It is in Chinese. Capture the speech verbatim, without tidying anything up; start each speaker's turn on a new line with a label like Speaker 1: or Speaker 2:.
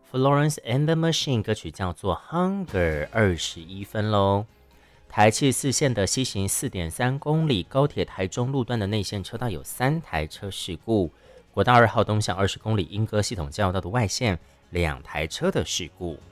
Speaker 1: Florence and the Machine 歌曲叫做 Hunger， 二十一分咯。台七四线的西行 四点三公里高铁台中路段的内线车道有三台车事故，国道二号东向二十公里莺歌系统交流道的外线两台车的事故。